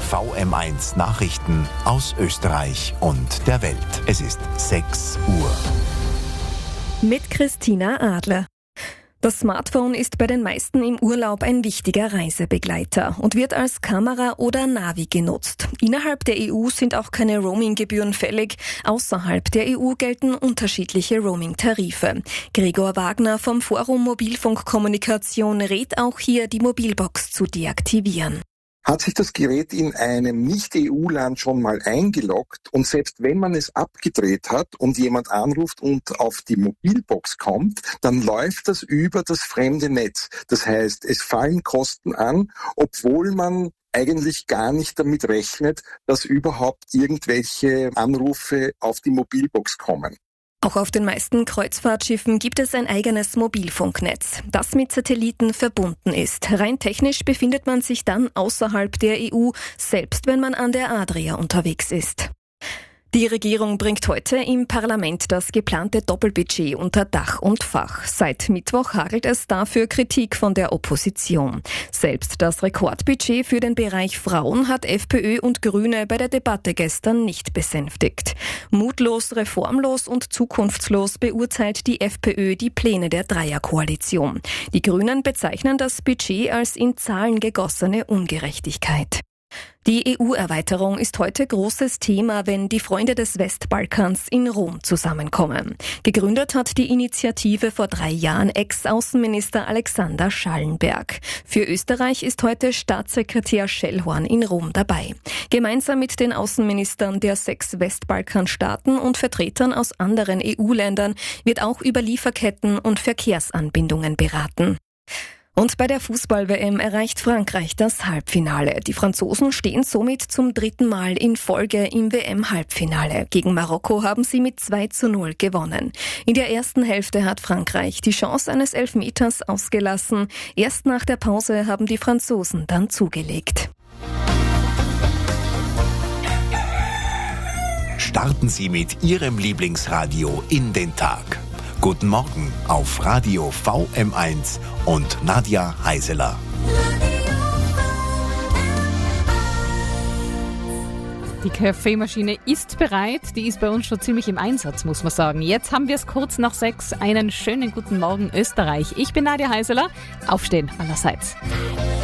VM1 Nachrichten aus Österreich und der Welt. Es ist 6 Uhr. Mit Christina Adler. Das Smartphone ist bei den meisten im Urlaub ein wichtiger Reisebegleiter und wird als Kamera oder Navi genutzt. Innerhalb der EU sind auch keine Roaminggebühren fällig. Außerhalb der EU gelten unterschiedliche Roaming-Tarife. Gregor Wagner vom Forum Mobilfunkkommunikation rät auch hier, die Mobilbox zu deaktivieren. Hat sich das Gerät in einem Nicht-EU-Land schon mal eingeloggt und selbst wenn man es abgedreht hat und jemand anruft und auf die Mobilbox kommt, dann läuft das über das fremde Netz. Das heißt, es fallen Kosten an, obwohl man eigentlich gar nicht damit rechnet, dass überhaupt irgendwelche Anrufe auf die Mobilbox kommen. Auch auf den meisten Kreuzfahrtschiffen gibt es ein eigenes Mobilfunknetz, das mit Satelliten verbunden ist. Rein technisch befindet man sich dann außerhalb der EU, selbst wenn man an der Adria unterwegs ist. Die Regierung bringt heute im Parlament das geplante Doppelbudget unter Dach und Fach. Seit Mittwoch hagelt es dafür Kritik von der Opposition. Selbst das Rekordbudget für den Bereich Frauen hat FPÖ und Grüne bei der Debatte gestern nicht besänftigt. Mutlos, reformlos und zukunftslos beurteilt die FPÖ die Pläne der Dreierkoalition. Die Grünen bezeichnen das Budget als in Zahlen gegossene Ungerechtigkeit. Die EU-Erweiterung ist heute großes Thema, wenn die Freunde des Westbalkans in Rom zusammenkommen. Gegründet hat die Initiative vor 3 Jahren Ex-Außenminister Alexander Schallenberg. Für Österreich ist heute Staatssekretär Schellhorn in Rom dabei. Gemeinsam mit den Außenministern der 6 Westbalkanstaaten und Vertretern aus anderen EU-Ländern wird auch über Lieferketten und Verkehrsanbindungen beraten. Und bei der Fußball-WM erreicht Frankreich das Halbfinale. Die Franzosen stehen somit zum 3. Mal in Folge im WM-Halbfinale. Gegen Marokko haben sie mit 2:0 gewonnen. In der ersten Hälfte hat Frankreich die Chance eines Elfmeters ausgelassen. Erst nach der Pause haben die Franzosen dann zugelegt. Starten Sie mit Ihrem Lieblingsradio in den Tag. Guten Morgen auf Radio VM1 und Nadja Heiseler. Die Kaffeemaschine ist bereit, die ist bei uns schon ziemlich im Einsatz, muss man sagen. Jetzt haben wir es kurz nach 6, einen schönen guten Morgen Österreich. Ich bin Nadja Heiseler, aufstehen allerseits.